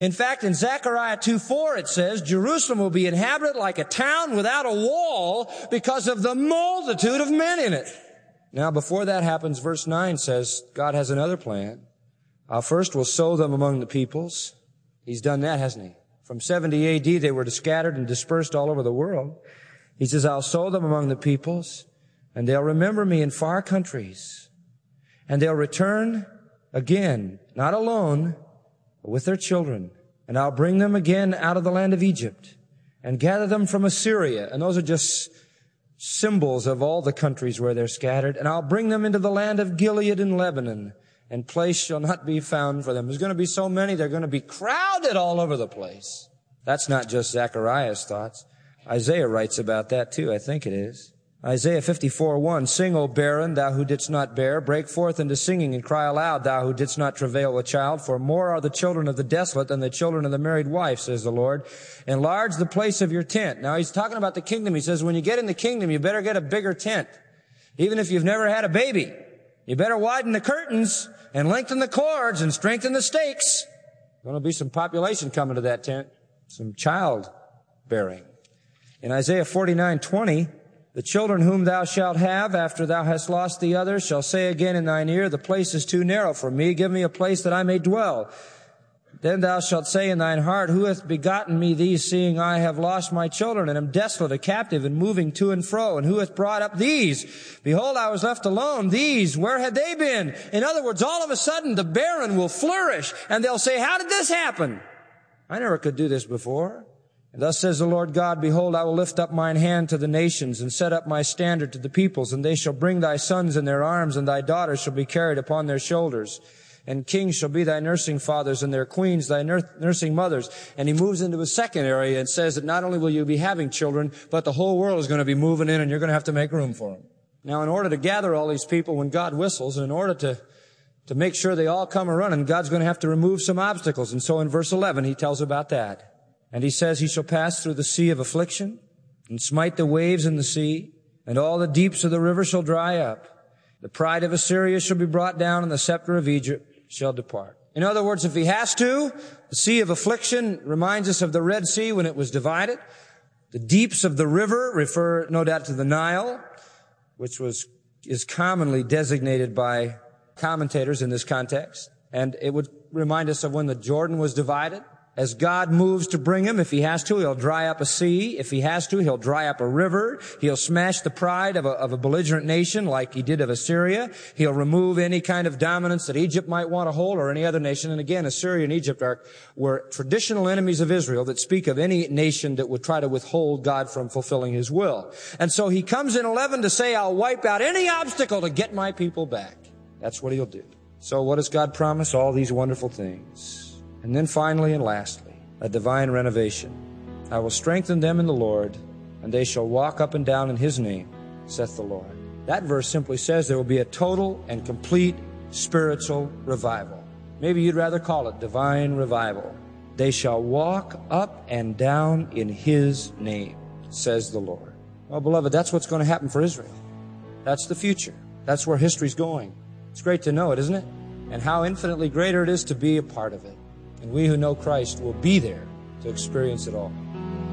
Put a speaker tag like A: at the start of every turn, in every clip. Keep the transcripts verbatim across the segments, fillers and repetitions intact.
A: In fact, in Zechariah two four it says, Jerusalem will be inhabited like a town without a wall because of the multitude of men in it. Now, before that happens, verse nine says God has another plan. Uh, first, we'll sow them among the peoples. He's done that, hasn't he? From seventy A D, they were scattered and dispersed all over the world. He says, I'll sow them among the peoples, and they'll remember me in far countries. And they'll return again, not alone, with their children, and I'll bring them again out of the land of Egypt and gather them from Assyria. And those are just symbols of all the countries where they're scattered. And I'll bring them into the land of Gilead and Lebanon, and place shall not be found for them. There's going to be so many, they're going to be crowded all over the place. That's not just Zechariah's thoughts. Isaiah writes about that too, I think it is. Isaiah fifty-four one, Sing, O barren, thou who didst not bear. Break forth into singing and cry aloud, thou who didst not travail a child. For more are the children of the desolate than the children of the married wife, says the Lord. Enlarge the place of your tent. Now he's talking about the kingdom. He says, when you get in the kingdom, you better get a bigger tent. Even if you've never had a baby, you better widen the curtains and lengthen the cords and strengthen the stakes. There's going to be some population coming to that tent. Some child bearing. In Isaiah forty-nine twenty, the children whom thou shalt have after thou hast lost the others shall say again in thine ear, the place is too narrow for me. Give me a place that I may dwell. Then thou shalt say in thine heart, who hath begotten me these, seeing I have lost my children and am desolate, a captive, and moving to and fro? And who hath brought up these? Behold, I was left alone. These, where had they been? In other words, all of a sudden the barren will flourish, and they'll say, how did this happen? I never could do this before. And thus says the Lord God, behold, I will lift up mine hand to the nations and set up my standard to the peoples, and they shall bring thy sons in their arms, and thy daughters shall be carried upon their shoulders. And kings shall be thy nursing fathers, and their queens thy nur- nursing mothers. And he moves into a second area and says that not only will you be having children, but the whole world is going to be moving in, and you're going to have to make room for them. Now, in order to gather all these people when God whistles, and in order to to make sure they all come a running, God's going to have to remove some obstacles. And so in verse eleven, he tells about that. And he says, he shall pass through the sea of affliction and smite the waves in the sea, and all the deeps of the river shall dry up. The pride of Assyria shall be brought down, and the scepter of Egypt shall depart. In other words, if he has to, the sea of affliction reminds us of the Red Sea when it was divided. The deeps of the river refer no doubt to the Nile, which was is commonly designated by commentators in this context. And it would remind us of when the Jordan was divided. As God moves to bring him, if he has to, he'll dry up a sea. If he has to, he'll dry up a river. He'll smash the pride of a, of a belligerent nation like he did of Assyria. He'll remove any kind of dominance that Egypt might want to hold or any other nation. And again, Assyria and Egypt are, were traditional enemies of Israel that speak of any nation that would try to withhold God from fulfilling his will. And so he comes in eleven to say, I'll wipe out any obstacle to get my people back. That's what he'll do. So what does God promise? All these wonderful things. And then finally and lastly, a divine renovation. I will strengthen them in the Lord, and they shall walk up and down in his name, saith the Lord. That verse simply says there will be a total and complete spiritual revival. Maybe you'd rather call it divine revival. They shall walk up and down in his name, says the Lord. Well, beloved, that's what's going to happen for Israel. That's the future. That's where history's going. It's great to know it, isn't it? And how infinitely greater it is to be a part of it. And we who know Christ will be there to experience it all.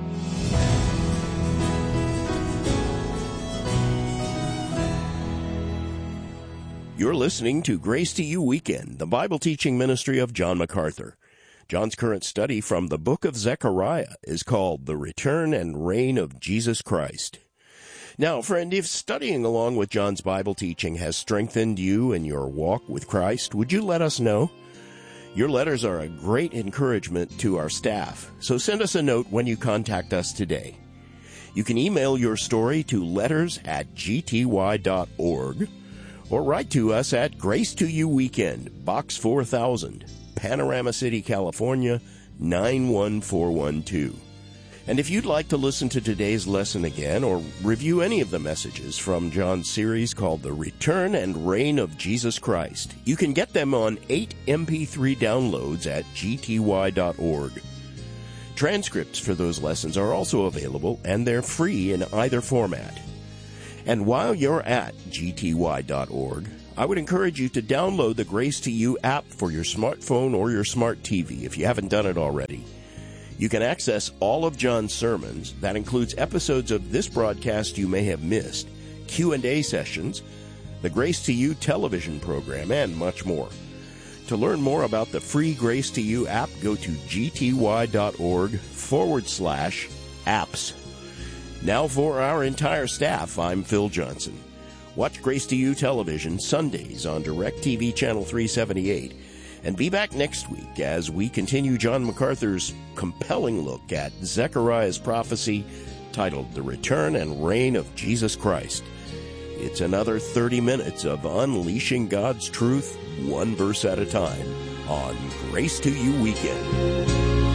B: You're listening to Grace to You Weekend, the Bible teaching ministry of John MacArthur. John's current study from the book of Zechariah is called The Return and Reign of Jesus Christ. Now, friend, if studying along with John's Bible teaching has strengthened you in your walk with Christ, would you let us know? Your letters are a great encouragement to our staff, so send us a note when you contact us today. You can email your story to letters at g t y dot org or write to us at Grace to You Weekend, Box four thousand, Panorama City, California, nine one four one two. And if you'd like to listen to today's lesson again or review any of the messages from John's series called The Return and Reign of Jesus Christ, you can get them on eight M P three downloads at g t y dot org. Transcripts for those lessons are also available, and they're free in either format. And while you're at g t y dot org, I would encourage you to download the Grace to You app for your smartphone or your smart T V if you haven't done it already. You can access all of John's sermons. That includes episodes of this broadcast you may have missed, Q and A sessions, the Grace to You television program, and much more. To learn more about the free Grace to You app, go to gty.org forward slash apps. Now for our entire staff, I'm Phil Johnson. Watch Grace to You television Sundays on DirecTV Channel three seventy-eight. And be back next week as we continue John MacArthur's compelling look at Zechariah's prophecy titled The Return and Reign of Jesus Christ. It's another thirty minutes of unleashing God's truth, one verse at a time, on Grace to You Weekend.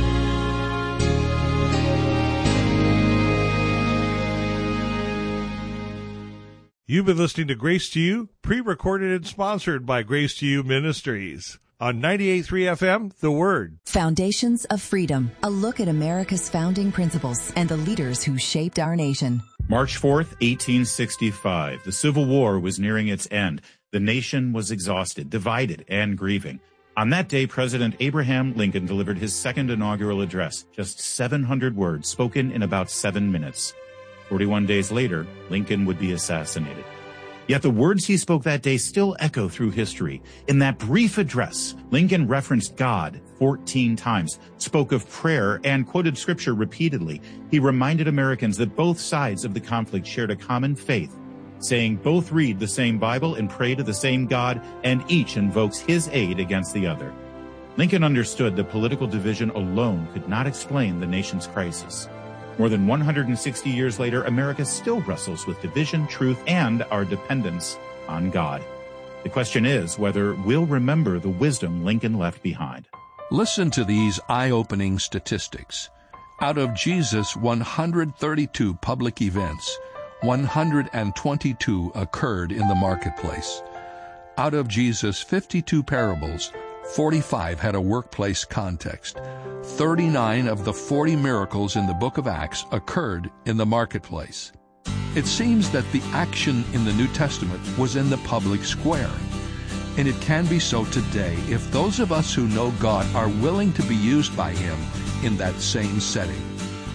C: You've been listening to Grace to You, pre-recorded and sponsored by Grace to You Ministries. On ninety-eight point three F M, The Word.
D: Foundations of Freedom, a look at America's founding principles and the leaders who shaped our nation.
E: March fourth, eighteen sixty-five. The Civil War was nearing its end. The nation was exhausted, divided, and grieving. On that day, President Abraham Lincoln delivered his second inaugural address, just seven hundred words spoken in about seven minutes. forty-one days later, Lincoln would be assassinated. Yet the words he spoke that day still echo through history. In that brief address, Lincoln referenced God fourteen times, spoke of prayer, and quoted scripture repeatedly. He reminded Americans that both sides of the conflict shared a common faith, saying both read the same Bible and pray to the same God, and each invokes his aid against the other. Lincoln understood that political division alone could not explain the nation's crisis. More than one hundred sixty years later, America still wrestles with division, truth, and our dependence on God. The question is whether we'll remember the wisdom Lincoln left behind.
F: Listen to these eye-opening statistics. Out of Jesus' one hundred thirty-two public events, one hundred twenty-two occurred in the marketplace. Out of Jesus' fifty-two parables, forty-five had a workplace context. thirty-nine of the forty miracles in the book of Acts occurred in the marketplace. It seems that the action in the New Testament was in the public square. And it can be so today if those of us who know God are willing to be used by Him in that same setting.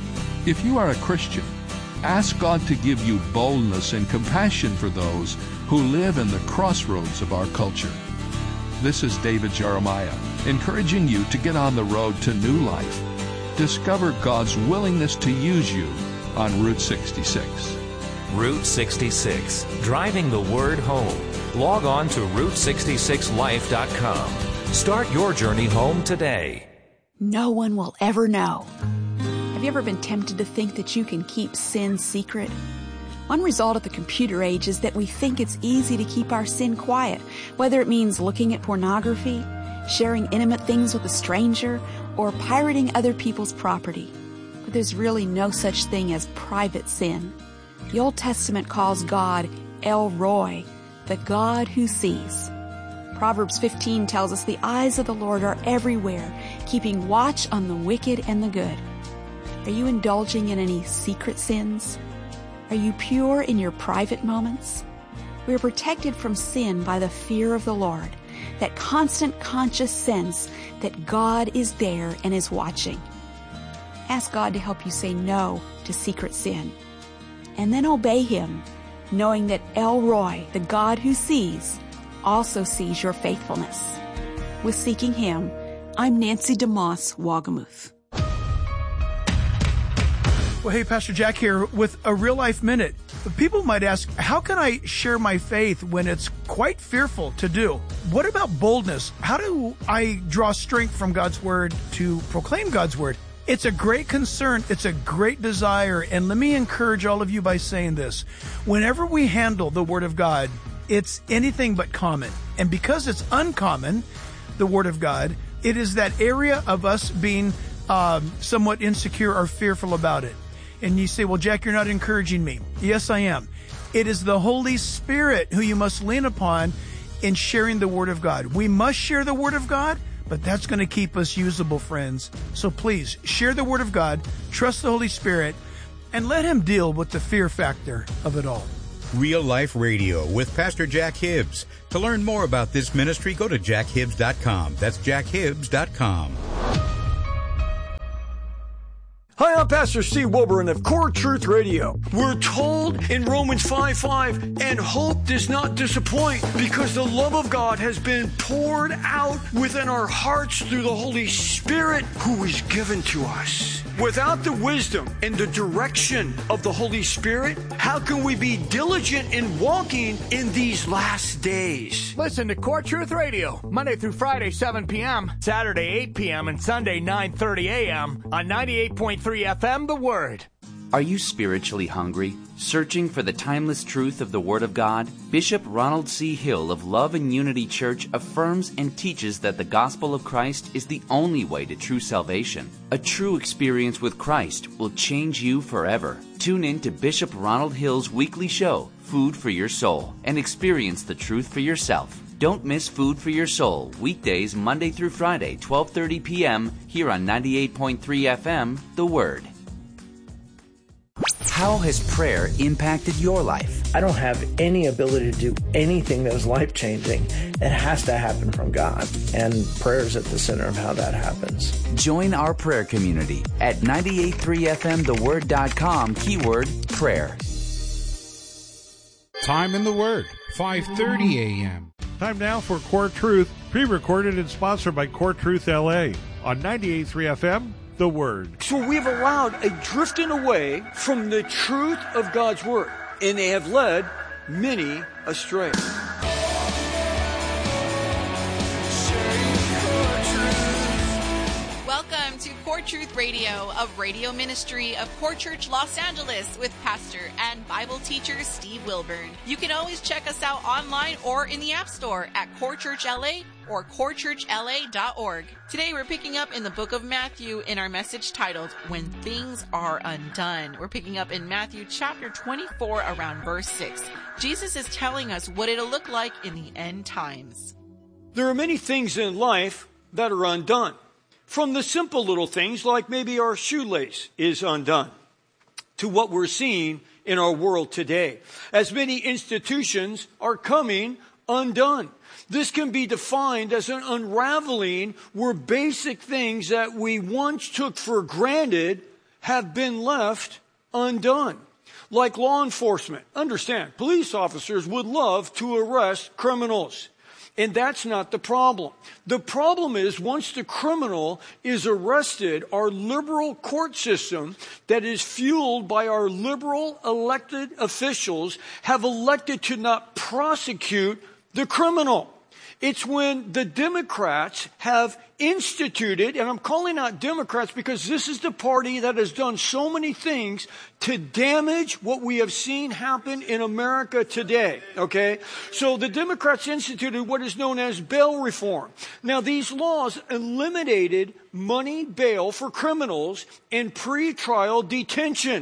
F: If you are a Christian, ask God to give you boldness and compassion for those who live in the crossroads of our culture. This is David Jeremiah, encouraging you to get on the road to new life. Discover God's willingness to use you on Route sixty-six.
G: Route sixty-six, driving the word home. Log on to route sixty-six life dot com. Start your journey home today.
H: No one will ever know. Have you ever been tempted to think that you can keep sin secret? One result of the computer age is that we think it's easy to keep our sin quiet, whether it means looking at pornography, sharing intimate things with a stranger, or pirating other people's property. But there's really no such thing as private sin. The Old Testament calls God El Roi, the God who sees. Proverbs fifteen tells us the eyes of the Lord are everywhere, keeping watch on the wicked and the good. Are you indulging in any secret sins? Are you pure in your private moments? We are protected from sin by the fear of the Lord, that constant conscious sense that God is there and is watching. Ask God to help you say no to secret sin. And then obey Him, knowing that El Roi, the God who sees, also sees your faithfulness. With Seeking Him, I'm Nancy DeMoss Wagamuth.
I: Well, hey, Pastor Jack here with a Real Life Minute. People might ask, how can I share my faith when it's quite fearful to do? What about boldness? How do I draw strength from God's Word to proclaim God's Word? It's a great concern. It's a great desire. And let me encourage all of you by saying this. Whenever we handle the Word of God, it's anything but common. And because it's uncommon, the Word of God, it is that area of us being um, somewhat insecure or fearful about it. And you say, well, Jack, you're not encouraging me. Yes, I am. It is the Holy Spirit who you must lean upon in sharing the Word of God. We must share the Word of God, but that's going to keep us usable, friends. So please, share the Word of God, trust the Holy Spirit, and let Him deal with the fear factor of it all.
J: Real Life Radio with Pastor Jack Hibbs. To learn more about this ministry, go to jack hibbs dot com. That's jack hibbs dot com.
K: Hi, I'm Pastor Steve Wilburn of Core Truth Radio. We're told in Romans five five, and hope does not disappoint because the love of God has been poured out within our hearts through the Holy Spirit who is given to us. Without the wisdom and the direction of the Holy Spirit, how can we be diligent in walking in these last days?
L: Listen to Core Truth Radio, Monday through Friday, seven p.m., Saturday, eight p.m., and Sunday, nine thirty a.m. on ninety-eight point three F M, The Word.
M: Are you spiritually hungry, searching for the timeless truth of the Word of God? Bishop Ronald C. Hill of Love and Unity Church affirms and teaches that the gospel of Christ is the only way to true salvation. A true experience with Christ will change you forever. Tune in to Bishop Ronald Hill's weekly show, Food for Your Soul, and experience the truth for yourself. Don't miss Food for Your Soul, weekdays Monday through Friday, twelve thirty p.m., here on ninety-eight point three F M, The Word. How has prayer impacted your life?
N: I don't have any ability to do anything that is life-changing. It has to happen from God, and prayer is at the center of how that happens.
M: Join our prayer community at ninety-eight point three F M the word dot com, keyword prayer.
O: Time in the Word, five thirty a.m.
C: Time now for Core Truth, pre-recorded and sponsored by Core Truth L A on ninety-eight point three F M, The Word.
K: So we've allowed a drifting away from the truth of God's Word, and they have led many astray.
P: Welcome to Core Truth Radio, a radio ministry of Core Church Los Angeles with pastor and Bible teacher Steve Wilburn. You can always check us out online or in the App Store at Core Church L A or core church L A dot org. Today we're picking up in the book of Matthew in our message titled, When Things Are Undone. We're picking up in Matthew chapter twenty-four around verse six. Jesus is telling us what it'll look like in the end times.
K: There are many things in life that are undone. From the simple little things like maybe our shoelace is undone to what we're seeing in our world today, as many institutions are coming undone. This can be defined as an unraveling where basic things that we once took for granted have been left undone. Like law enforcement. Understand, police officers would love to arrest criminals. And that's not the problem. The problem is once the criminal is arrested, our liberal court system that is fueled by our liberal elected officials have elected to not prosecute the criminal. It's when the Democrats have instituted, and I'm calling out Democrats because this is the party that has done so many things to damage what we have seen happen in America today, okay? So the Democrats instituted what is known as bail reform. Now, these laws eliminated money bail for criminals and pretrial detention.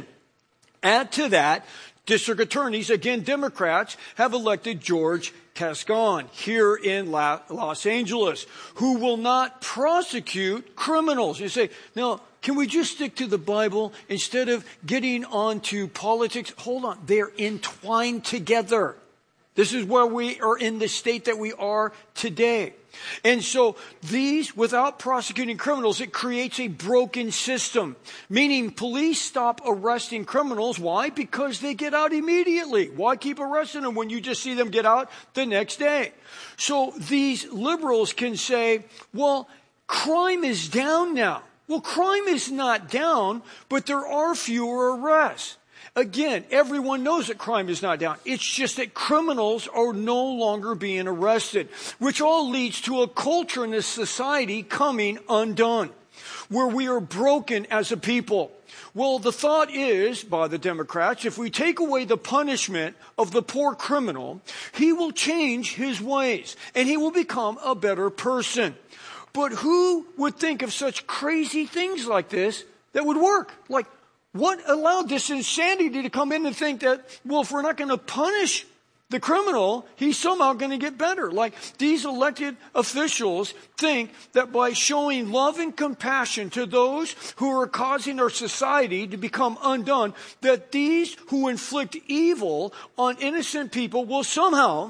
K: Add to that, district attorneys, again Democrats, have elected George Cascon here in La- Los Angeles, who will not prosecute criminals. You say, now, can we just stick to the Bible instead of getting onto politics? Hold on, they're entwined together. This is where we are in the state that we are today. And so these, without prosecuting criminals, it creates a broken system. Meaning police stop arresting criminals. Why? Because they get out immediately. Why keep arresting them when you just see them get out the next day? So these liberals can say, well, crime is down now. Well, crime is not down, but there are fewer arrests. Again, everyone knows that crime is not down. It's just that criminals are no longer being arrested, which all leads to a culture in this society coming undone, where we are broken as a people. Well, the thought is, by the Democrats, if we take away the punishment of the poor criminal, he will change his ways, and he will become a better person. But who would think of such crazy things like this that would work? Like, what allowed this insanity to come in and think that, well, if we're not going to punish The criminal, he's somehow going to get better. Like these elected officials think that by showing love and compassion to those who are causing our society to become undone, that these who inflict evil on innocent people will somehow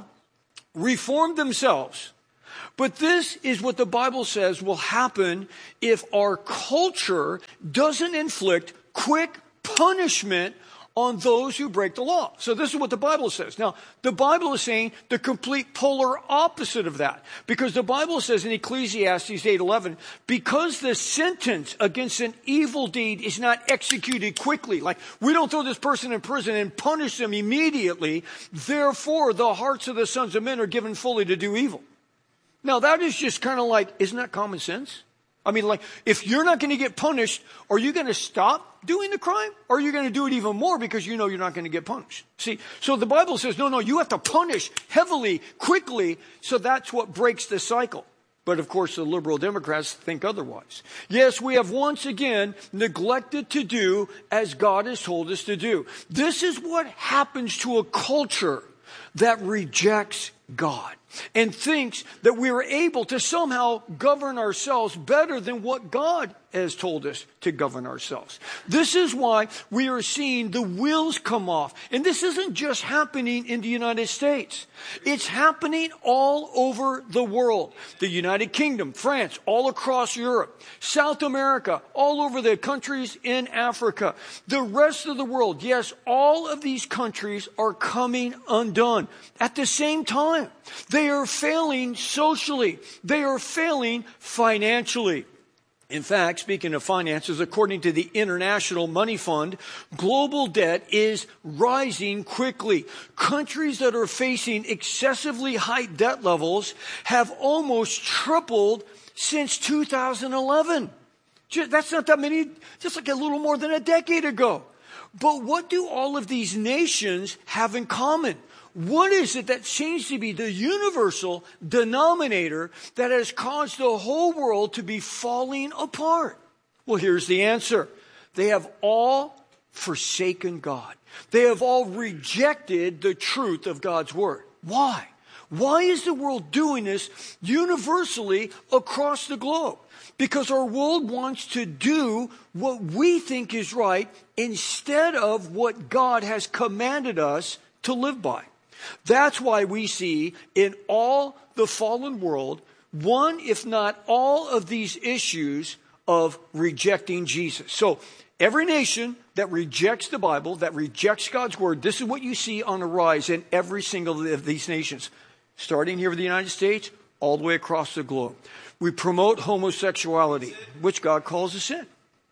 K: reform themselves. But this is what the Bible says will happen if our culture doesn't inflict quick punishment on those who break the law. So this is what the Bible says. Now, the Bible is saying the complete polar opposite of that. Because the Bible says in Ecclesiastes eight eleven, because the sentence against an evil deed is not executed quickly, like we don't throw this person in prison and punish them immediately, therefore the hearts of the sons of men are given fully to do evil. Now, that is just kind of like, isn't that common sense? I mean, like, if you're not going to get punished, are you going to stop doing the crime? Or are you going to do it even more because you know you're not going to get punished? See, so the Bible says, no, no, you have to punish heavily, quickly, so that's what breaks the cycle. But of course, the liberal Democrats think otherwise. Yes, we have once again neglected to do as God has told us to do. This is what happens to a culture that rejects God and thinks that we are able to somehow govern ourselves better than what God has told us to govern ourselves. This is why we are seeing the wheels come off. And this isn't just happening in the United States. It's happening all over the world. The United Kingdom, France, all across Europe, South America, all over the countries in Africa, the rest of the world. Yes, all of these countries are coming undone. At the same time, they are failing socially. They are failing financially. In fact, speaking of finances, according to the International Money Fund, global debt is rising quickly. Countries that are facing excessively high debt levels have almost tripled since two thousand eleven. That's not that many, just like a little more than a decade ago. But what do all of these nations have in common? What is it that seems to be the universal denominator that has caused the whole world to be falling apart? Well, here's the answer. They have all forsaken God. They have all rejected the truth of God's word. Why? Why is the world doing this universally across the globe? Because our world wants to do what we think is right instead of what God has commanded us to live by. That's why we see in all the fallen world, one, if not all of these issues of rejecting Jesus. So every nation that rejects the Bible, that rejects God's word, this is what you see on the rise in every single of these nations. Starting here with the United States, all the way across the globe. We promote homosexuality, which God calls a sin.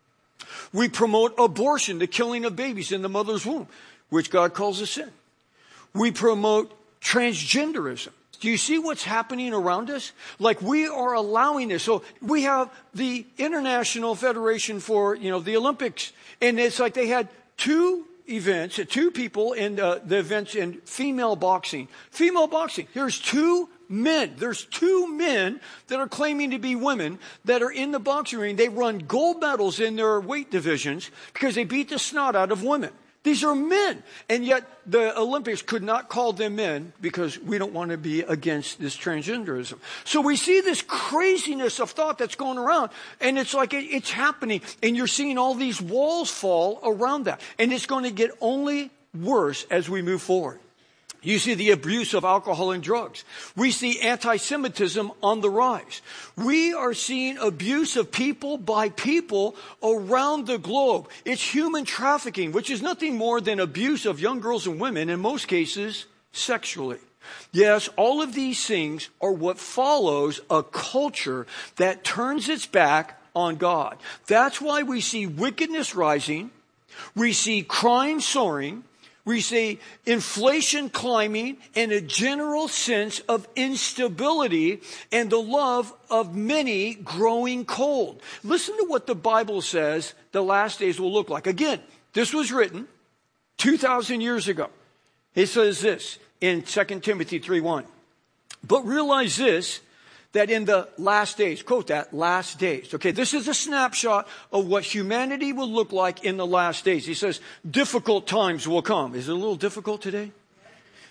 K: We promote abortion, the killing of babies in the mother's womb, which God calls a sin. We promote transgenderism. Do you see what's happening around us? Like we are allowing this. So we have the International Federation for, you know, the Olympics. And it's like they had two events, two people in uh, the events in female boxing. Female boxing. Here's two men. There's two men that are claiming to be women that are in the boxing ring. They run gold medals in their weight divisions because they beat the snot out of women. These are men. And yet the Olympics could not call them men because we don't want to be against this transgenderism. So we see this craziness of thought that's going around. And it's like it, it's happening. And you're seeing all these walls fall around that. And it's going to get only worse as we move forward. You see the abuse of alcohol and drugs. We see anti-Semitism on the rise. We are seeing abuse of people by people around the globe. It's human trafficking, which is nothing more than abuse of young girls and women, in most cases, sexually. Yes, all of these things are what follows a culture that turns its back on God. That's why we see wickedness rising. We see crime soaring. We see inflation climbing and a general sense of instability and the love of many growing cold. Listen to what the Bible says the last days will look like. Again, this was written two thousand years ago. It says this in Second Timothy three one. But realize this, that in the last days, quote that, last days. Okay, this is a snapshot of what humanity will look like in the last days. He says, difficult times will come. Is it a little difficult today?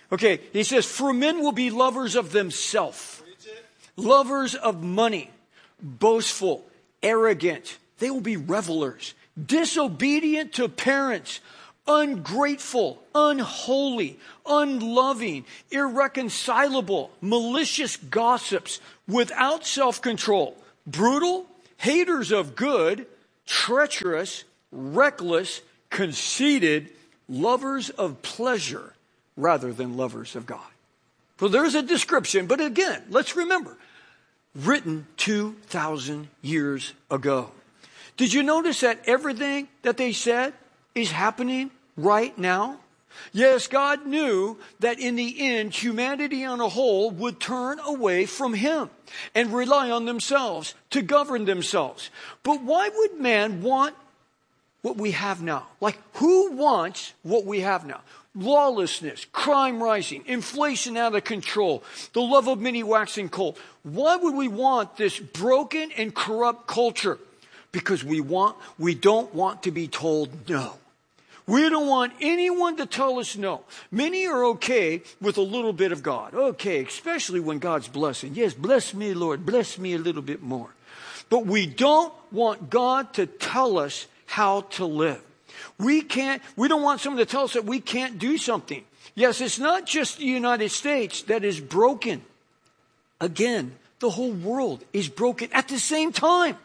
K: Okay, he says, for men will be lovers of themselves, lovers of money, boastful, arrogant. They will be revelers, disobedient to parents, ungrateful, unholy, unloving, irreconcilable, malicious gossips, without self-control, brutal, haters of good, treacherous, reckless, conceited, lovers of pleasure rather than lovers of God. So there's a description, but again, let's remember, written two thousand years ago. Did you notice that everything that they said is happening right now? Yes, God knew that in the end, humanity on a whole would turn away from Him and rely on themselves to govern themselves. But why would man want what we have now? Like, who wants what we have now? Lawlessness, crime rising, inflation out of control, the love of many waxing cold. Why would we want this broken and corrupt culture? Because we want, we don't want to be told no. We don't want anyone to tell us no. Many are okay with a little bit of God. Okay, especially when God's blessing. Yes, bless me, Lord. Bless me a little bit more. But we don't want God to tell us how to live. We can't, we don't want someone to tell us that we can't do something. Yes, it's not just the United States that is broken. Again, the whole world is broken at the same time.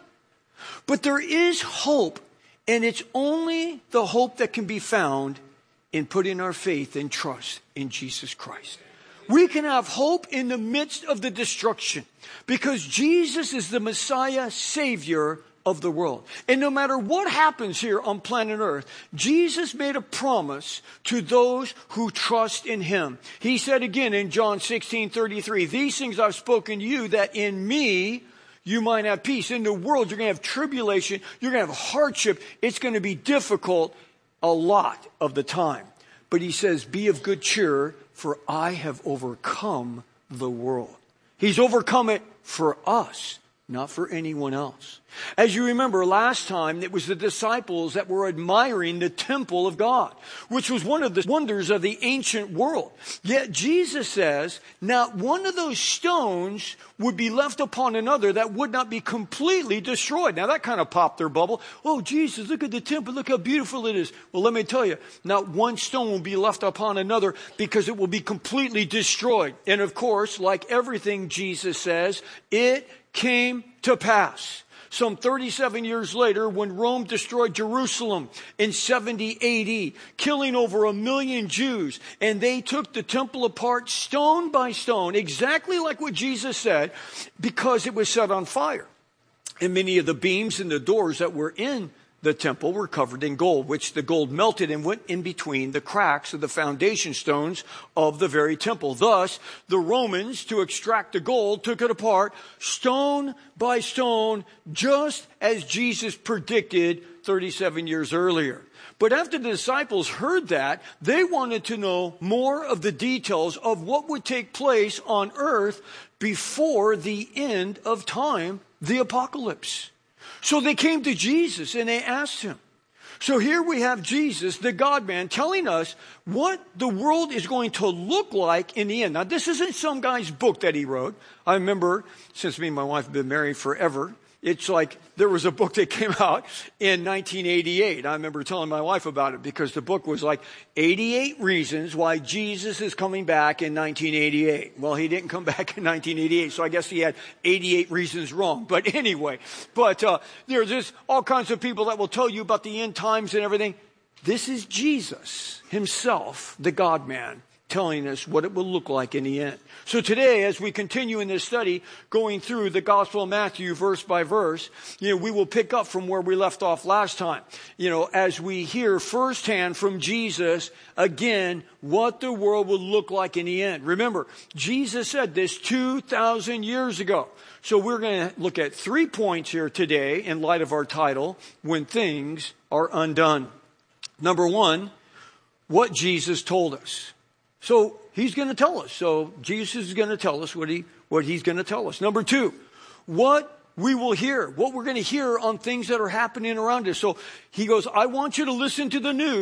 K: But there is hope. And it's only the hope that can be found in putting our faith and trust in Jesus Christ. We can have hope in the midst of the destruction because Jesus is the Messiah, Savior of the world. And no matter what happens here on planet Earth, Jesus made a promise to those who trust in Him. He said again in John sixteen thirty-three, these things I've spoken to you that in me you might have peace. In the world, you're going to have tribulation. You're going to have hardship. It's going to be difficult a lot of the time. But He says, be of good cheer, for I have overcome the world. He's overcome it for us, not for anyone else. As you remember last time, it was the disciples that were admiring the temple of God, which was one of the wonders of the ancient world. Yet Jesus says, not one of those stones would be left upon another that would not be completely destroyed. Now that kind of popped their bubble. Oh, Jesus, look at the temple. Look how beautiful it is. Well, let me tell you, not one stone will be left upon another because it will be completely destroyed. And of course, like everything Jesus says, it came to pass. Some thirty-seven years later, when Rome destroyed Jerusalem in seventy A D, killing over a million Jews, and they took the temple apart stone by stone, exactly like what Jesus said, because it was set on fire. And many of the beams and the doors that were in the temple were covered in gold, which the gold melted and went in between the cracks of the foundation stones of the very temple. Thus, the Romans, to extract the gold, took it apart stone by stone, just as Jesus predicted thirty-seven years earlier. But after the disciples heard that, they wanted to know more of the details of what would take place on earth before the end of time, the apocalypse. So they came to Jesus and they asked Him. So here we have Jesus, the God-man, telling us what the world is going to look like in the end. Now, this isn't some guy's book that he wrote. I remember, since me and my wife have been married forever, it's like there was a book that came out in nineteen eighty-eight. I remember telling my wife about it because the book was like eighty-eight reasons why Jesus is coming back in nineteen eighty-eight. Well, He didn't come back in nineteen eighty-eight, so I guess He had eighty-eight reasons wrong. But anyway, but uh, there's just all kinds of people that will tell you about the end times and everything. This is Jesus Himself, the God-man, telling us what it will look like in the end. So today, as we continue in this study, going through the Gospel of Matthew verse by verse, you know, we will pick up from where we left off last time. You know, as we hear firsthand from Jesus, again, what the world will look like in the end. Remember, Jesus said this two thousand years ago. So we're going to look at three points here today in light of our title, When Things Are Undone. Number one, what Jesus told us. So He's going to tell us. So Jesus is going to tell us what he what he's going to tell us. Number two, what we will hear, what we're going to hear on things that are happening around us. So He goes, I want you to listen to the news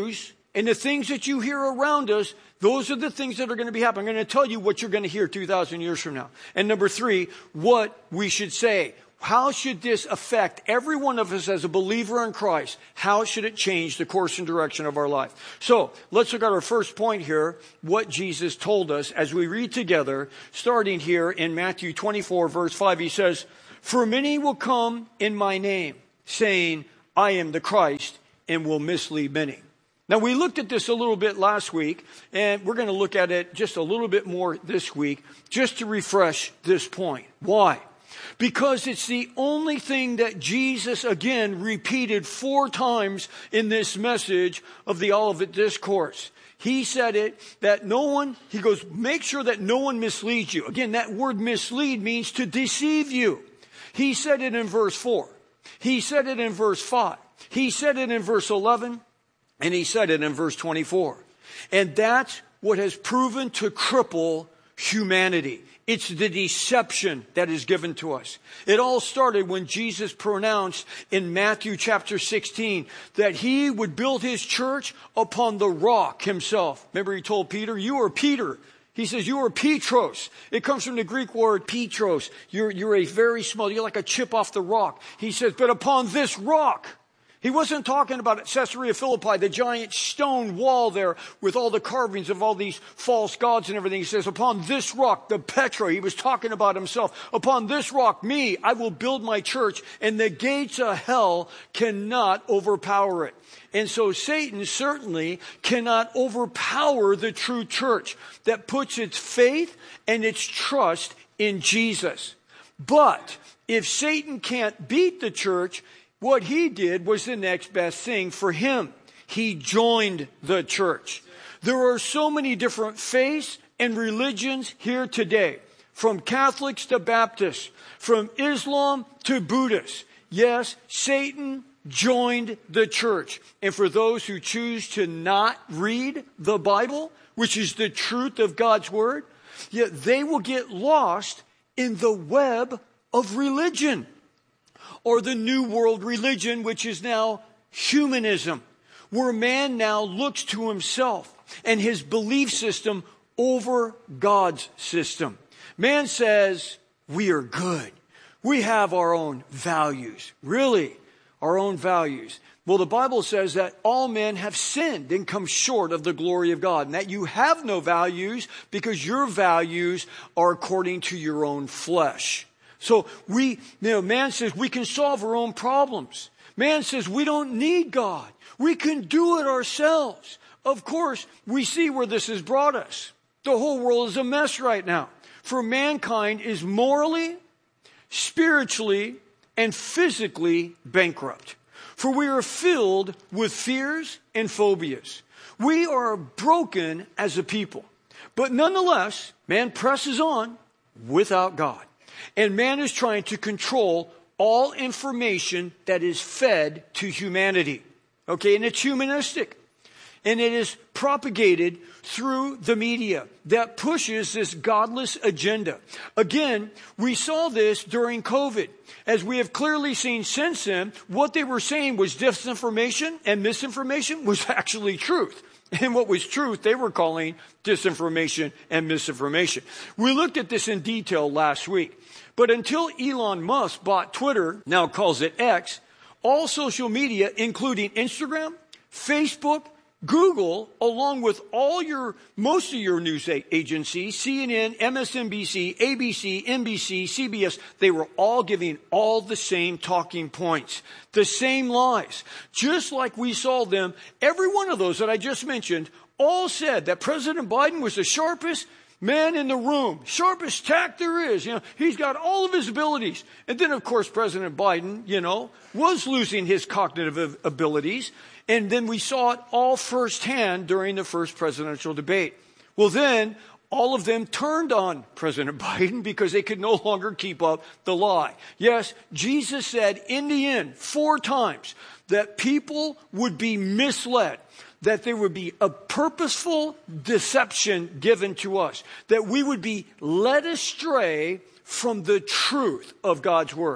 K: and the things that you hear around us, those are the things that are going to be happening. I'm going to tell you what you're going to hear two thousand years from now. And number three, what we should say. How should this affect every one of us as a believer in Christ? How should it change the course and direction of our life? So let's look at our first point here, what Jesus told us as we read together, starting here in Matthew twenty-four, verse five. He says, "For many will come in my name, saying, I am the Christ, and will mislead many." Now, we looked at this a little bit last week, and we're going to look at it just a little bit more this week, just to refresh this point. Why? Because it's the only thing that Jesus, again, repeated four times in this message of the Olivet Discourse. He said it, that no one, he goes, make sure that no one misleads you. Again, that word mislead means to deceive you. He said it in verse four. He said it in verse five. He said it in verse eleven. And he said it in verse twenty-four. And that's what has proven to cripple humanity. It's the deception that is given to us. It all started when Jesus pronounced in Matthew chapter sixteen that he would build his church upon the rock himself. Remember, he told Peter, you are Peter. He says, you are Petros. It comes from the Greek word Petros. You're, you're a very small, you're like a chip off the rock. He says, but upon this rock. He wasn't talking about Caesarea Philippi, the giant stone wall there with all the carvings of all these false gods and everything. He says, upon this rock, the Petra, he was talking about himself. Upon this rock, me, I will build my church, and the gates of hell cannot overpower it. And so Satan certainly cannot overpower the true church that puts its faith and its trust in Jesus. But if Satan can't beat the church, what he did was the next best thing for him. He joined the church. There are so many different faiths and religions here today, from Catholics to Baptists, from Islam to Buddhists. Yes, Satan joined the church. And for those who choose to not read the Bible, which is the truth of God's word, yet they will get lost in the web of religion. Or the New World religion, which is now humanism, where man now looks to himself and his belief system over God's system. Man says, we are good. We have our own values. Really, our own values. Well, the Bible says that all men have sinned and come short of the glory of God, and that you have no values because your values are according to your own flesh. So we, you know, man says we can solve our own problems. Man says we don't need God. We can do it ourselves. Of course, we see where this has brought us. The whole world is a mess right now. For mankind is morally, spiritually, and physically bankrupt. For we are filled with fears and phobias. We are broken as a people. But nonetheless, man presses on without God. And man is trying to control all information that is fed to humanity. Okay, and it's humanistic. And it is propagated through the media that pushes this godless agenda. Again, we saw this during COVID. As we have clearly seen since then, what they were saying was disinformation, and misinformation was actually truth. And what was truth, they were calling disinformation and misinformation. We looked at this in detail last week. But until Elon Musk bought Twitter, now calls it X, all social media, including Instagram, Facebook, Google, along with all your, most of your news agencies, C N N, M S N B C, A B C, N B C, C B S, they were all giving all the same talking points, the same lies. Just like we saw them, every one of those that I just mentioned, all said that President Biden was the sharpest man in the room, sharpest tack there is. You know, he's got all of his abilities. And then, of course, President Biden, you know, was losing his cognitive abilities. And then we saw it all firsthand during the first presidential debate. Well, then all of them turned on President Biden because they could no longer keep up the lie. Yes, Jesus said in the end four times that people would be misled, that there would be a purposeful deception given to us, that we would be led astray from the truth of God's word.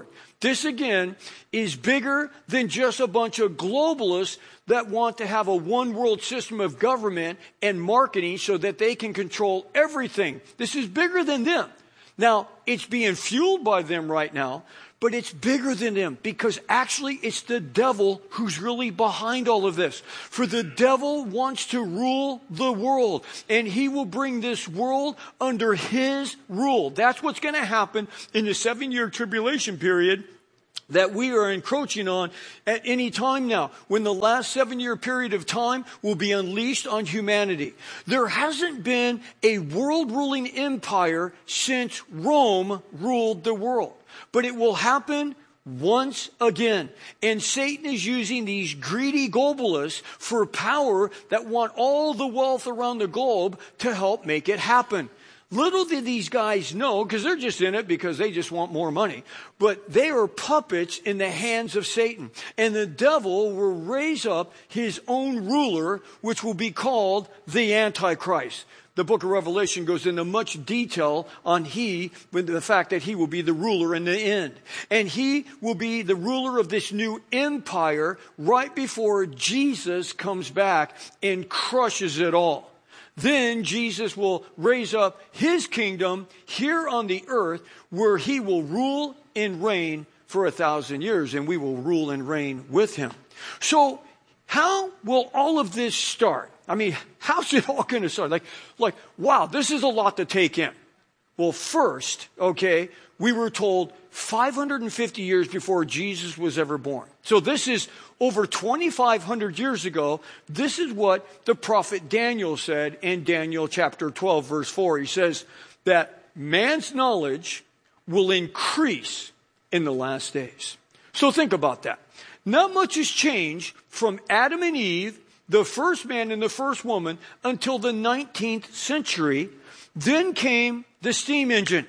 K: This, again, is bigger than just a bunch of globalists that want to have a one-world system of government and marketing so that they can control everything. This is bigger than them. Now, it's being fueled by them right now, but it's bigger than them because actually it's the devil who's really behind all of this. For the devil wants to rule the world, and he will bring this world under his rule. That's what's going to happen in the seven-year tribulation period that we are encroaching on at any time now, when the last seven-year period of time will be unleashed on humanity. There hasn't been a world-ruling empire since Rome ruled the world, but it will happen once again. And Satan is using these greedy globalists for power that want all the wealth around the globe to help make it happen. Little did these guys know, because they're just in it because they just want more money, but they are puppets in the hands of Satan. And the devil will raise up his own ruler, which will be called the Antichrist. The book of Revelation goes into much detail on he, with the fact that he will be the ruler in the end. And he will be the ruler of this new empire right before Jesus comes back and crushes it all. Then Jesus will raise up his kingdom here on the earth where he will rule and reign for a thousand years, and we will rule and reign with him. So how will all of this start? I mean, how's it all going to start? Like, like, wow, this is a lot to take in. Well, first, okay, we were told five hundred fifty years before Jesus was ever born. So this is over twenty-five hundred years ago. This is what the prophet Daniel said in Daniel chapter twelve, verse four. He says that man's knowledge will increase in the last days. So think about that. Not much has changed from Adam and Eve, the first man and the first woman, until the nineteenth century. Then came the steam engine.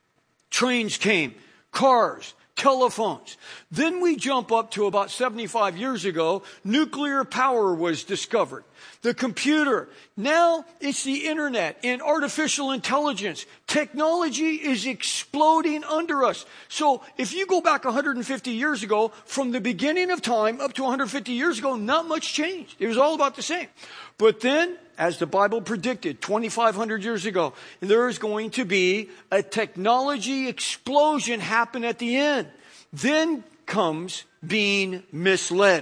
K: Trains came, cars, telephones. Then we jump up to about seventy-five years ago, nuclear power was discovered. The computer. Now it's the internet and artificial intelligence. Technology is exploding under us. So if you go back one hundred fifty years ago, from the beginning of time up to one hundred fifty years ago, not much changed. It was all about the same. But then, as the Bible predicted twenty-five hundred years ago, there is going to be a technology explosion happen at the end. Then comes being misled,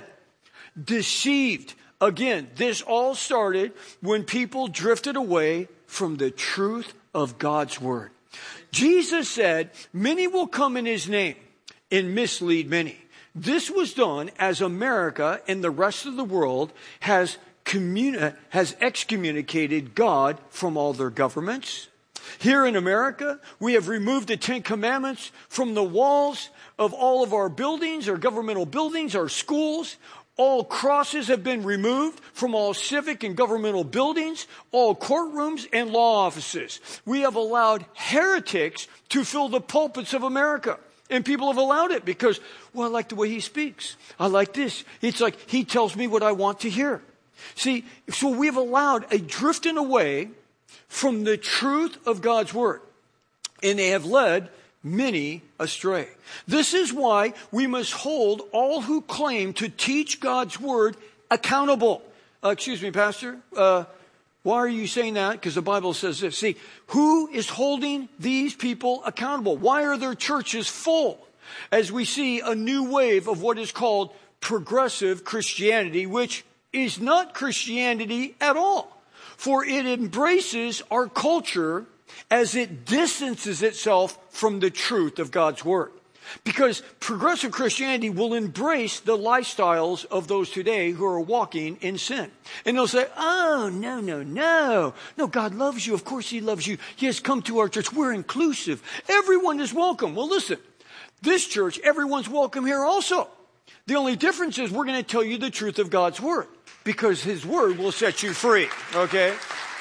K: deceived. Again, this all started when people drifted away from the truth of God's word. Jesus said, many will come in his name and mislead many. This was done as America and the rest of the world has Communi- has excommunicated God from all their governments. Here in America, we have removed the Ten Commandments from the walls of all of our buildings, our governmental buildings, our schools. All crosses have been removed from all civic and governmental buildings, all courtrooms and law offices. We have allowed heretics to fill the pulpits of America. And people have allowed it because, well, I like the way he speaks. I like this. It's like he tells me what I want to hear. See, so we've allowed a drifting away from the truth of God's word, and they have led many astray. This is why we must hold all who claim to teach God's word accountable. Uh, excuse me, Pastor, uh, why are you saying that? Because the Bible says this. See, who is holding these people accountable? Why are their churches full? As we see a new wave of what is called progressive Christianity, which is not Christianity at all. For it embraces our culture as it distances itself from the truth of God's word. Because progressive Christianity will embrace the lifestyles of those today who are walking in sin. And they'll say, oh, no, no, no. No, God loves you. Of course he loves you. He has come to our church. We're inclusive. Everyone is welcome. Well, listen, this church, everyone's welcome here also. The only difference is we're going to tell you the truth of God's word, because his word will set you free, okay?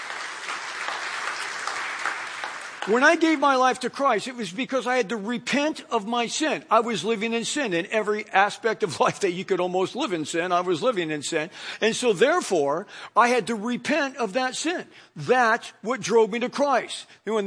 K: When I gave my life to Christ, it was because I had to repent of my sin. I was living in sin in every aspect of life that you could almost live in sin. I was living in sin. And so therefore, I had to repent of that sin. That's what drove me to Christ. When the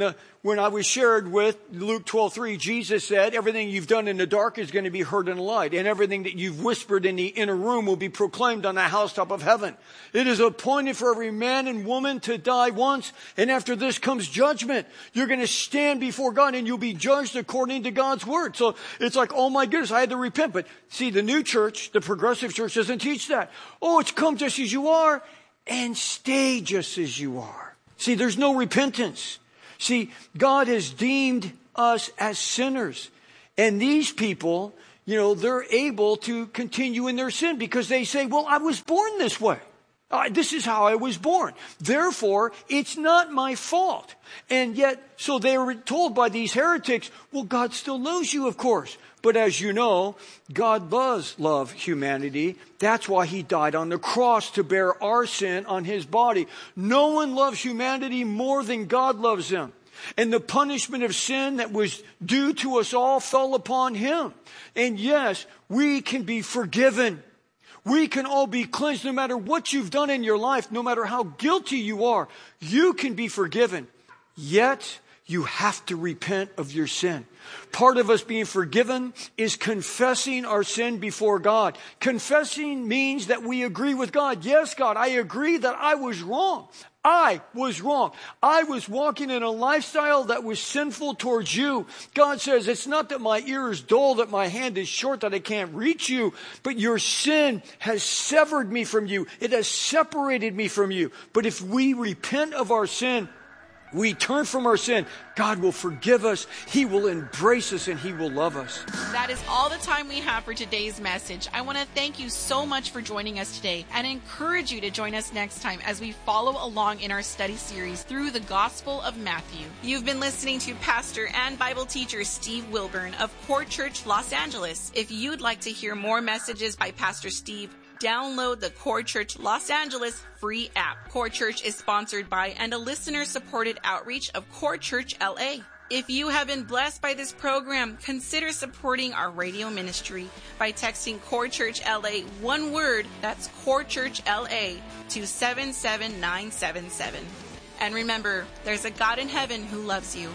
K: when I was shared with Luke twelve three, Jesus said, everything you've done in the dark is going to be heard in the light, and everything that you've whispered in the inner room will be proclaimed on the housetop of heaven. It is appointed for every man and woman to die once, and after this comes judgment. You're going to stand before God, and you'll be judged according to God's word. So it's like, oh my goodness, I had to repent. But see, the new church, the progressive church, doesn't teach that. Oh, it's come just as you are, and stay just as you are. See, there's no repentance. See, God has deemed us as sinners. And these people, you know, they're able to continue in their sin because they say, well, I was born this way. Uh, this is how I was born. Therefore, it's not my fault. And yet, so they were told by these heretics, well, God still loves you, of course. But as you know, God does love humanity. That's why he died on the cross to bear our sin on his body. No one loves humanity more than God loves them. And the punishment of sin that was due to us all fell upon him. And yes, we can be forgiven. We can all be cleansed no matter what you've done in your life, no matter how guilty you are. You can be forgiven. Yet, you have to repent of your sin. Part of us being forgiven is confessing our sin before God. Confessing means that we agree with God. Yes, God, I agree that I was wrong. I was wrong. I was walking in a lifestyle that was sinful towards you. God says, it's not that my ear is dull, that my hand is short, that I can't reach you, but your sin has severed me from you. It has separated me from you. But if we repent of our sin, we turn from our sin, God will forgive us, he will embrace us, and he will love us.
P: That is all the time we have for today's message. I want to thank you so much for joining us today and encourage you to join us next time as we follow along in our study series through the Gospel of Matthew. You've been listening to Pastor and Bible teacher Steve Wilburn of Core Church Los Angeles. If you'd like to hear more messages by Pastor Steve, download the Core Church Los Angeles free app. Core Church is sponsored by and a listener-supported outreach of Core Church L A. If you have been blessed by this program, consider supporting our radio ministry by texting Core Church L A, one word, that's Core Church L A, to seven seven nine seven seven. And remember, there's a God in heaven who loves you.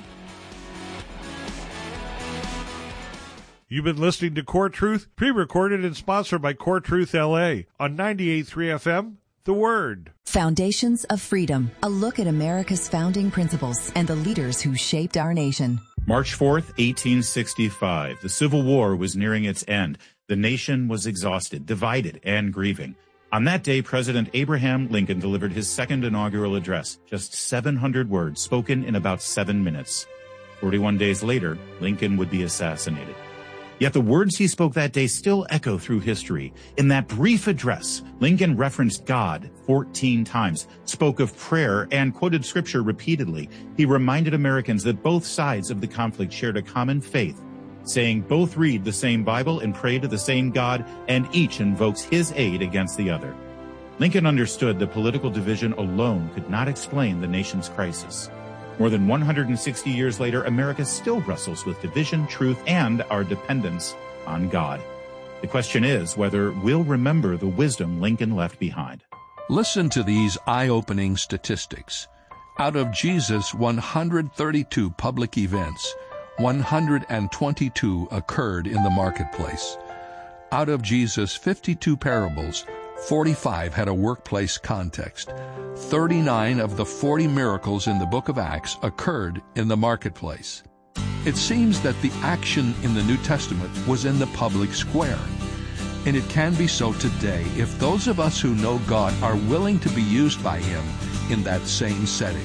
C: You've been listening to Core Truth, pre-recorded and sponsored by Core Truth L A on ninety-eight point three F M, The Word.
D: Foundations of Freedom, a look at America's founding principles and the leaders who shaped our nation.
E: March fourth, eighteen sixty-five. The Civil War was nearing its end. The nation was exhausted, divided, and grieving. On that day, President Abraham Lincoln delivered his second inaugural address, just seven hundred words spoken in about seven minutes. forty-one days later, Lincoln would be assassinated. Yet the words he spoke that day still echo through history. In that brief address, Lincoln referenced God fourteen times, spoke of prayer, and quoted scripture repeatedly. He reminded Americans that both sides of the conflict shared a common faith, saying both read the same Bible and pray to the same God, and each invokes his aid against the other. Lincoln understood that political division alone could not explain the nation's crisis. More than one hundred sixty years later, America still wrestles with division, truth, and our dependence on God. The question is whether we'll remember the wisdom Lincoln left behind.
F: Listen to these eye-opening statistics. Out of Jesus' one hundred thirty-two public events, one hundred twenty-two occurred in the marketplace. Out of Jesus' fifty-two parables, forty-five had a workplace context. thirty-nine of the forty miracles in the book of Acts occurred in the marketplace. It seems that the action in the New Testament was in the public square. And it can be so today if those of us who know God are willing to be used by Him in that same setting.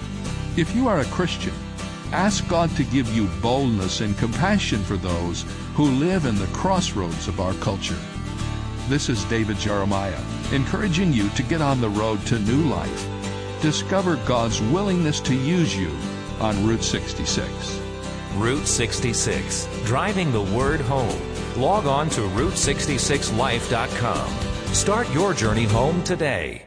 F: If you are a Christian, ask God to give you boldness and compassion for those who live in the crossroads of our culture. This is David Jeremiah, encouraging you to get on the road to new life. Discover God's willingness to use you on Route sixty-six.
G: Route sixty-six, driving the word home. Log on to route sixty-six life dot com. Start your journey home today.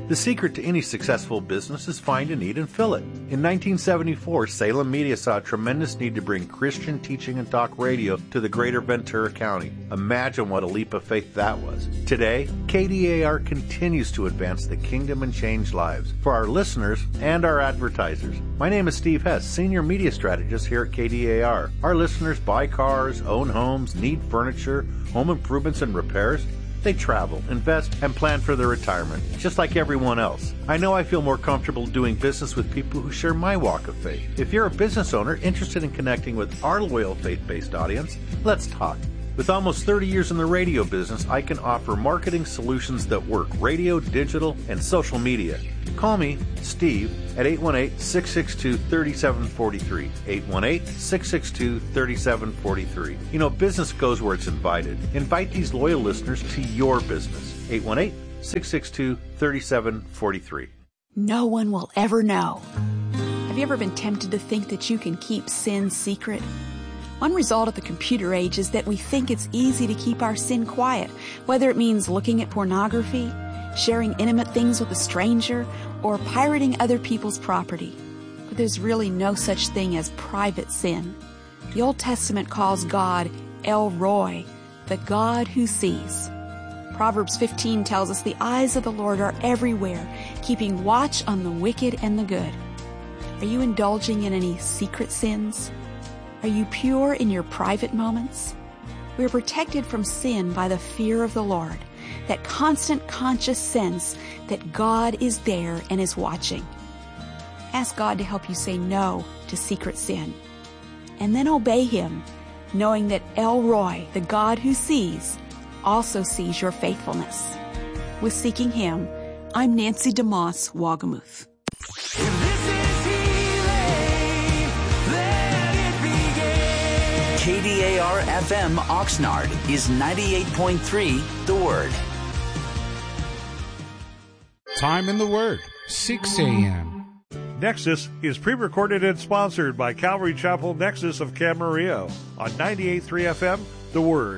Q: The secret to any successful business is find a need and fill it. In nineteen seventy-four, Salem Media saw a tremendous need to bring Christian teaching and talk radio to the greater Ventura County. Imagine what a leap of faith that was. Today, K D A R continues to advance the kingdom and change lives for our listeners and our advertisers. My name is Steve Hess, Senior Media Strategist here at K D A R. Our listeners buy cars, own homes, need furniture, home improvements and repairs. They travel, invest, and plan for their retirement, just like everyone else. I know I feel more comfortable doing business with people who share my walk of faith. If you're a business owner interested in connecting with our loyal faith-based audience, let's talk. With almost thirty years in the radio business, I can offer marketing solutions that work: radio, digital, and social media. Call me, Steve, at eight one eight, six six two, three seven four three. eight one eight, six six two, three seven four three. You know, business goes where it's invited. Invite these loyal listeners to your business. eight one eight, six six two, three seven four three.
H: No one will ever know. Have you ever been tempted to think that you can keep sin secret? One result of the computer age is that we think it's easy to keep our sin quiet, whether it means looking at pornography, sharing intimate things with a stranger, or pirating other people's property. But there's really no such thing as private sin. The Old Testament calls God El Roi, the God who sees. Proverbs fifteen tells us the eyes of the Lord are everywhere, keeping watch on the wicked and the good. Are you indulging in any secret sins? Are you pure in your private moments? We are protected from sin by the fear of the Lord, that constant conscious sense that God is there and is watching. Ask God to help you say no to secret sin, and then obey Him, knowing that El Roi, the God who sees, also sees your faithfulness. With Seeking Him, I'm Nancy DeMoss Wagamuth.
R: K D A R F M Oxnard is ninety-eight point three The Word.
O: Time in the Word, six a.m.
C: Nexus is pre-recorded and sponsored by Calvary Chapel Nexus of Camarillo on ninety-eight point three F M The Word.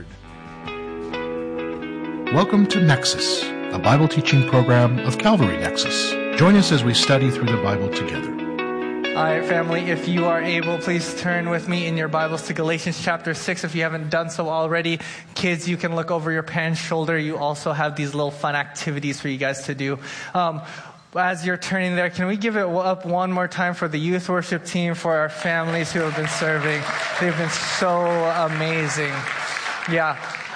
S: Welcome to Nexus, a Bible teaching program of Calvary Nexus. Join us as we study through the Bible together.
T: All right, family, if you are able, please turn with me in your Bibles to Galatians chapter six if you haven't done so already. Kids, you can look over your parents' shoulder. You also have these little fun activities for you guys to do. Um, as you're turning there, can we give it up one more time for the youth worship team, for our families who have been serving? They've been so amazing. Yeah.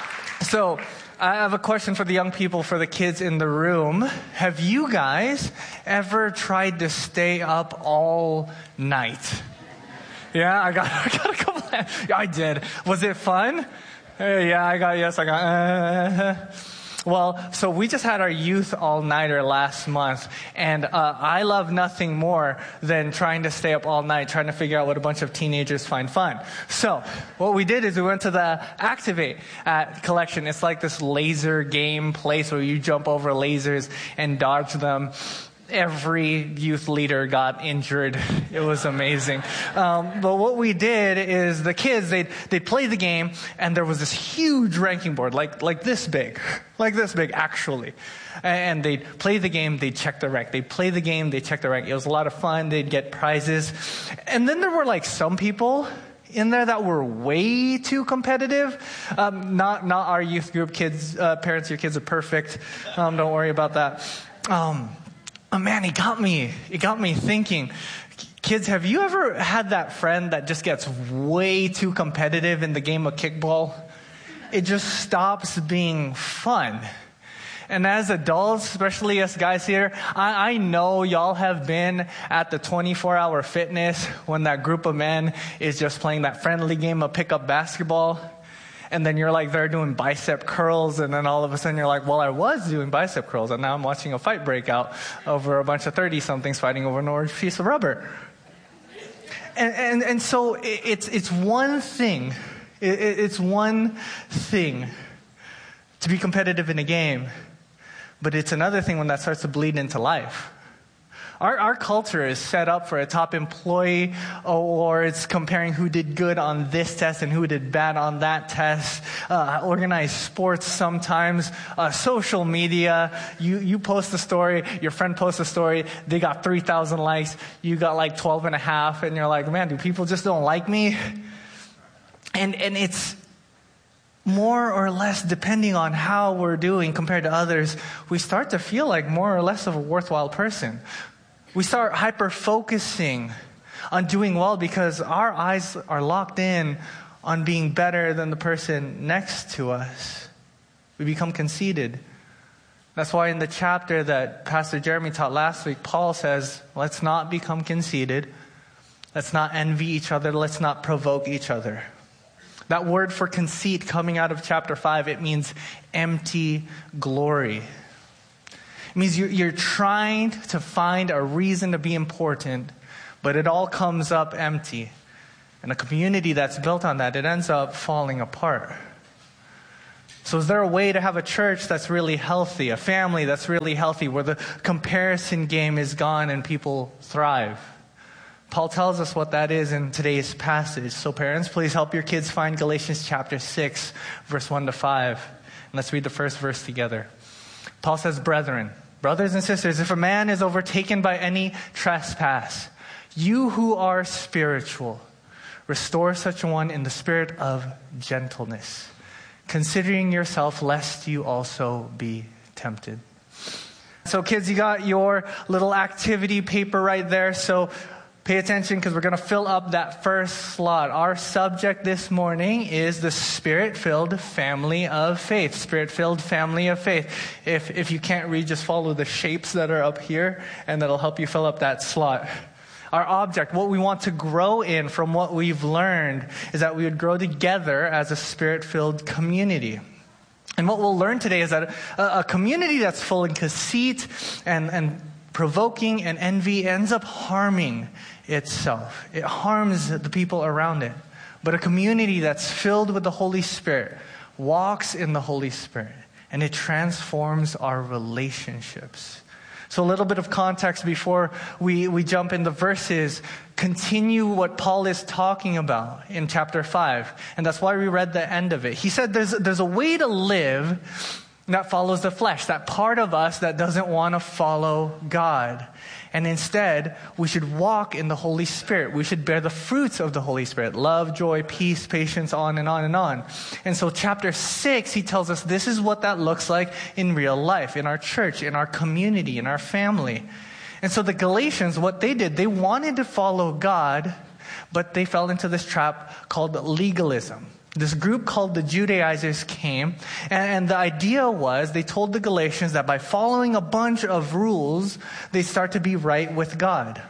T: So I have a question for the young people, for the kids in the room. Have you guys ever tried to stay up all night? Yeah, I got, I got a couple. Of, yeah, I did. Was it fun? Hey, yeah, I got. Yes, I got. Uh, Well, so we just had our youth all-nighter last month, and uh, I love nothing more than trying to stay up all night, trying to figure out what a bunch of teenagers find fun. So what we did is we went to the Activate at Collection. It's like this laser game place where you jump over lasers and dodge them. Every youth leader got injured. It was amazing. Um, but what we did is the kids, they'd, they'd play the game, and there was this huge ranking board, like, like this big, like this big, actually. And they'd play the game, they'd check the rank. They'd play the game, they'd check the rank. It was a lot of fun. They'd get prizes. And then there were like some people in there that were way too competitive. Um, not, not our youth group kids, uh, parents, your kids are perfect. Um, don't worry about that. Um, Oh man, it got me, it got me thinking. Kids, have you ever had that friend that just gets way too competitive in the game of kickball? It just stops being fun. And as adults, especially us guys here, I, I know y'all have been at the twenty-four hour fitness when that group of men is just playing that friendly game of pickup basketball. And then you're like there doing bicep curls, and then all of a sudden you're like, well, I was doing bicep curls, and now I'm watching a fight break out over a bunch of thirty-somethings fighting over an orange piece of rubber. And and, and so it's it's one thing, it's one thing to be competitive in a game, but it's another thing when that starts to bleed into life. Our, our culture is set up for a top employee awards, comparing who did good on this test and who did bad on that test. Uh, organized sports sometimes. Uh, social media. You, you post a story, your friend posts a story, they got three thousand likes, you got like twelve and a half, and you're like, man, do people just don't like me? And, and it's more or less depending on how we're doing compared to others, we start to feel like more or less of a worthwhile person. We start hyper-focusing on doing well because our eyes are locked in on being better than the person next to us. We become conceited. That's why in the chapter that Pastor Jeremy taught last week, Paul says, let's not become conceited. Let's not envy each other. Let's not provoke each other. That word for conceit coming out of chapter five, it means empty glory. It means you're, you're trying to find a reason to be important, but it all comes up empty. And a community that's built on that, it ends up falling apart. So is there a way to have a church that's really healthy, a family that's really healthy, where the comparison game is gone and people thrive? Paul tells us what that is in today's passage. So parents, please help your kids find Galatians chapter six, verse one to five. And let's read the first verse together. Paul says, brethren, brothers and sisters, if a man is overtaken by any trespass, you who are spiritual, restore such a one in the spirit of gentleness, considering yourself lest you also be tempted. So kids, you got your little activity paper right there. So pay attention because we're going to fill up that first slot. Our subject this morning is the Spirit-filled family of faith. Spirit-filled family of faith. If if you can't read, just follow the shapes that are up here and that'll help you fill up that slot. Our object, what we want to grow in from what we've learned, is that we would grow together as a Spirit-filled community. And what we'll learn today is that a, a community that's full of conceit and, and provoking and envy ends up harming itself. It harms the people around it. But a community that's filled with the Holy Spirit walks in the Holy Spirit, and it transforms our relationships. So a little bit of context before we, we jump into verses. Continue what Paul is talking about in chapter five. And that's why we read the end of it. He said there's, there's a way to live that follows the flesh, that part of us that doesn't want to follow God. And instead, we should walk in the Holy Spirit. We should bear the fruits of the Holy Spirit. Love, joy, peace, patience, on and on and on. And so chapter six, he tells us this is what that looks like in real life, in our church, in our community, in our family. And so the Galatians, what they did, they wanted to follow God, but they fell into this trap called legalism. This group called the Judaizers came, and, and the idea was they told the Galatians that by following a bunch of rules, they start to be right with God.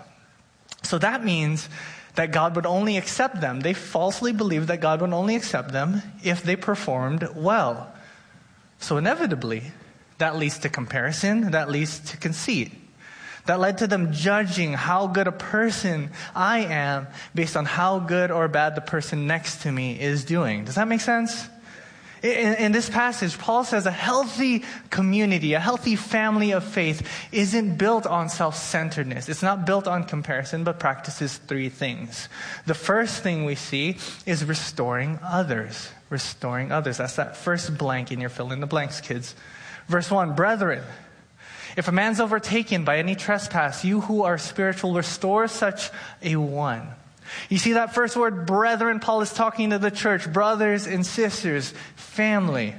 T: So that means that God would only accept them. They falsely believed that God would only accept them if they performed well. So inevitably, that leads to comparison, that leads to conceit. That led to them judging how good a person I am based on how good or bad the person next to me is doing. Does that make sense? In, in this passage, Paul says a healthy community, a healthy family of faith isn't built on self-centeredness. It's not built on comparison, but practices three things. The first thing we see is restoring others. Restoring others. That's that first blank in your fill in the blanks, kids. Verse one, brethren, if a man's overtaken by any trespass, you who are spiritual, restore such a one. You see that first word, brethren, Paul is talking to the church, brothers and sisters, family.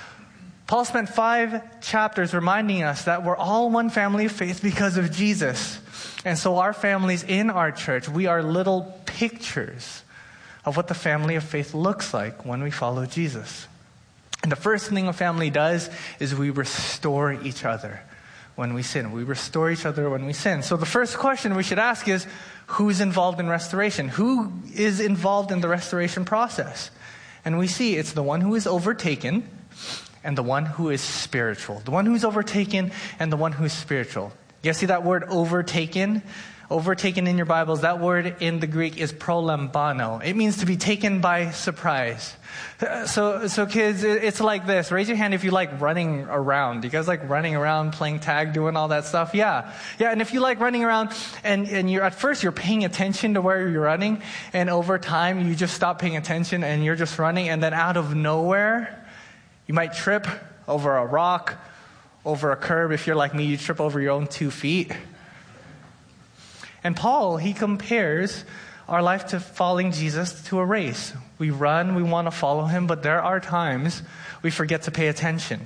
T: Paul spent five chapters reminding us that we're all one family of faith because of Jesus. And so our families in our church, we are little pictures of what the family of faith looks like when we follow Jesus. And the first thing a family does is we restore each other when we sin. We restore each other when we sin. So the first question we should ask is, who's involved in restoration? Who is involved in the restoration process? And we see it's the one who is overtaken and the one who is spiritual. The one who's overtaken and the one who is spiritual. You guys see that word overtaken? Overtaken in your Bibles, that word in the Greek is prolambano. It means to be taken by surprise. So, so kids, it's like this. Raise your hand if you like running around. Do you guys like running around, playing tag, doing all that stuff? Yeah. Yeah, and if you like running around and, and you're at first you're paying attention to where you're running, and over time you just stop paying attention and you're just running, and then out of nowhere, you might trip over a rock, over a curb. If you're like me, you trip over your own two feet. And Paul, he compares our life to following Jesus to a race. We run, we want to follow him, but there are times we forget to pay attention.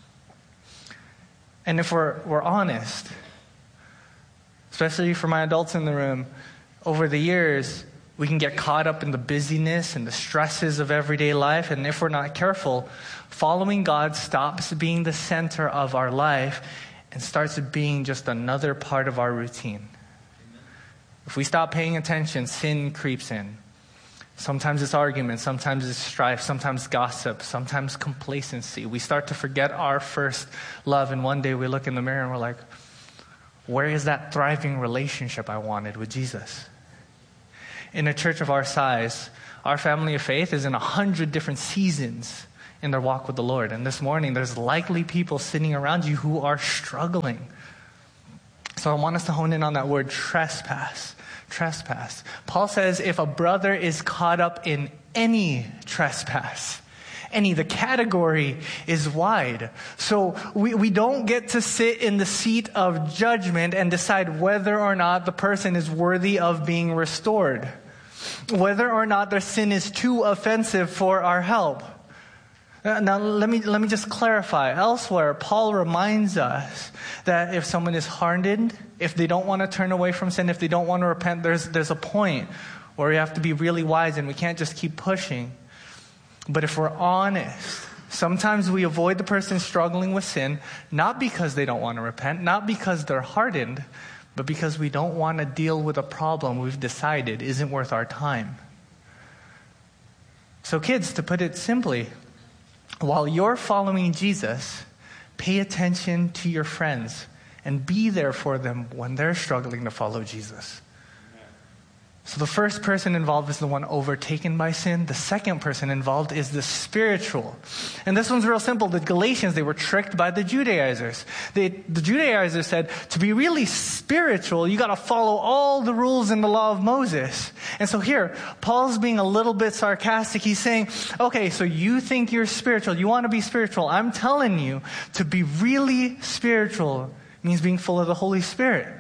T: And if we're, we're honest, especially for my adults in the room, over the years, we can get caught up in the busyness and the stresses of everyday life. And if we're not careful, following God stops being the center of our life and starts being just another part of our routine. If we stop paying attention, sin creeps in. Sometimes it's arguments, sometimes it's strife, sometimes gossip, sometimes complacency. We start to forget our first love, and one day we look in the mirror and we're like, where is that thriving relationship I wanted with Jesus? In a church of our size, our family of faith is in a hundred different seasons in their walk with the Lord. And this morning, there's likely people sitting around you who are struggling. So I want us to hone in on that word trespass. Trespass. Paul says if a brother is caught up in any trespass, any, the category is wide. So we, we don't get to sit in the seat of judgment and decide whether or not the person is worthy of being restored, whether or not their sin is too offensive for our help. Now, let me let me just clarify. Elsewhere, Paul reminds us that if someone is hardened, if they don't want to turn away from sin, if they don't want to repent, there's there's a point where we have to be really wise and we can't just keep pushing. But if we're honest, sometimes we avoid the person struggling with sin, not because they don't want to repent, not because they're hardened, but because we don't want to deal with a problem we've decided isn't worth our time. So kids, to put it simply, while you're following Jesus, pay attention to your friends and be there for them when they're struggling to follow Jesus. So the first person involved is the one overtaken by sin. The second person involved is the spiritual. And this one's real simple. The Galatians, they were tricked by the Judaizers. They, the Judaizers said, to be really spiritual, you got to follow all the rules in the law of Moses. And so here, Paul's being a little bit sarcastic. He's saying, okay, so you think you're spiritual. You want to be spiritual. I'm telling you, to be really spiritual means being full of the Holy Spirit.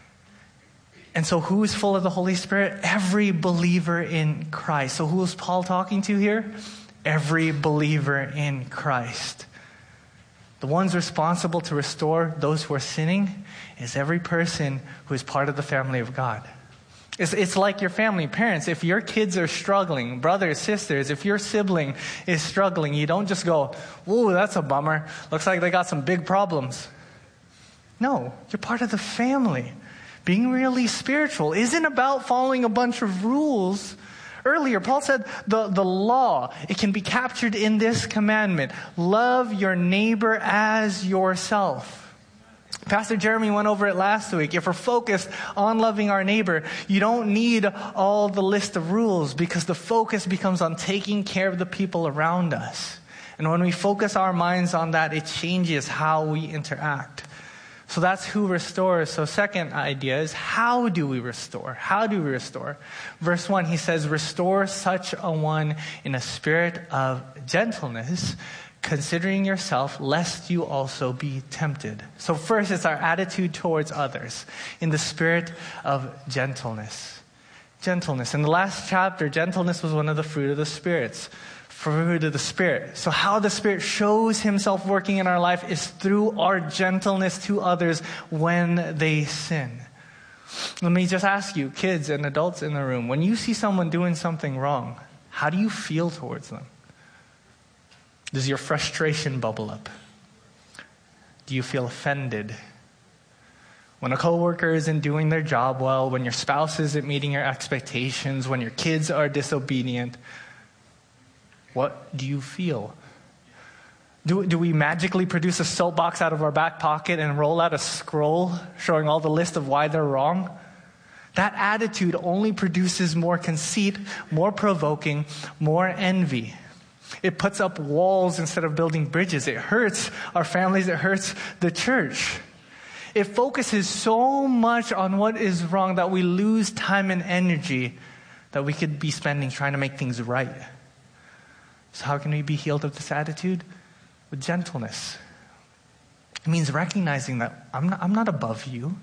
T: And so who is full of the Holy Spirit? Every believer in Christ. So who is Paul talking to here? Every believer in Christ. The ones responsible to restore those who are sinning is every person who is part of the family of God. It's, it's like your family, parents. If your kids are struggling, brothers, sisters, if your sibling is struggling, you don't just go, "Ooh, that's a bummer. Looks like they got some big problems." No, you're part of the family. Being really spiritual isn't about following a bunch of rules. Earlier, Paul said the, the law, it can be captured in this commandment. Love your neighbor as yourself. Pastor Jeremy went over it last week. If we're focused on loving our neighbor, you don't need all the list of rules because the focus becomes on taking care of the people around us. And when we focus our minds on that, it changes how we interact. So that's who restores. So second idea is, how do we restore? How do we restore? Verse one, he says, restore such a one in a spirit of gentleness, considering yourself, lest you also be tempted. So first, it's our attitude towards others in the spirit of gentleness. Gentleness. In the last chapter, gentleness was one of the fruit of the spirits. Fruit of the Spirit. So how the Spirit shows himself working in our life is through our gentleness to others when they sin. Let me just ask you, kids and adults in the room, when you see someone doing something wrong, how do you feel towards them? Does your frustration bubble up? Do you feel offended? When a coworker isn't doing their job well, when your spouse isn't meeting your expectations, when your kids are disobedient, what do you feel? Do, do we magically produce a soapbox out of our back pocket and roll out a scroll showing all the list of why they're wrong? That attitude only produces more conceit, more provoking, more envy. It puts up walls instead of building bridges. It hurts our families. It hurts the church. It focuses so much on what is wrong that we lose time and energy that we could be spending trying to make things right. So how can we be healed of this attitude? With gentleness. It means recognizing that I'm not, I'm not above you.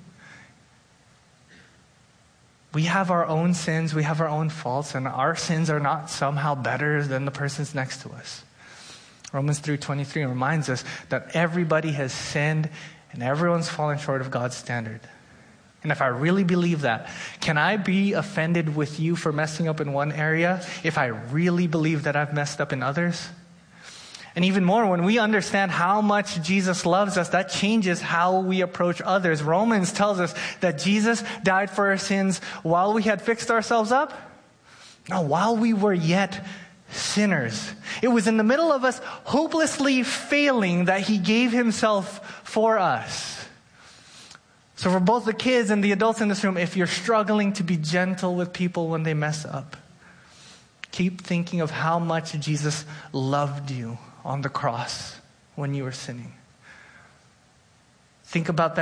T: We have our own sins, we have our own faults, and our sins are not somehow better than the person's next to us. Romans three twenty-three reminds us that everybody has sinned and everyone's fallen short of God's standard. And if I really believe that, can I be offended with you for messing up in one area if I really believe that I've messed up in others? And even more, when we understand how much Jesus loves us, that changes how we approach others. Romans tells us that Jesus died for our sins while we had fixed ourselves up. No, while we were yet sinners. It was in the middle of us hopelessly failing that he gave himself for us. So for both the kids and the adults in this room, if you're struggling to be gentle with people when they mess up, keep thinking of how much Jesus loved you on the cross when you were sinning. Think about that.